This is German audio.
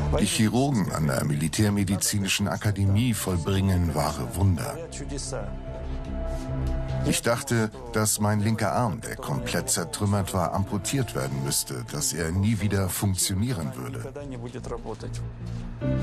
Die Chirurgen an der Militärmedizinischen Akademie vollbringen wahre Wunder. Ich dachte, dass mein linker Arm, der komplett zertrümmert war, amputiert werden müsste, dass er nie wieder funktionieren würde.